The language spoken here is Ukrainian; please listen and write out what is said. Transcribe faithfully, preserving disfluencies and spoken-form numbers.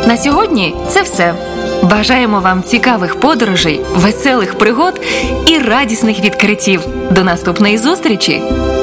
На сьогодні це все. Бажаємо вам цікавих подорожей, веселих пригод і радісних відкриттів. До наступної зустрічі!